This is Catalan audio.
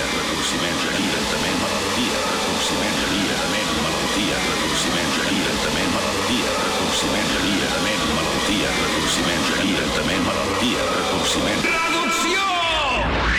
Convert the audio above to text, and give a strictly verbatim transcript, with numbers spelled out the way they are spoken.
retorciment, lentament, malaltia, retorciment, lentament, malaltia, retorciment, lentament, malaltia, retorciment, lentament, malaltia, retorciment, lentament, malaltia, retorciment.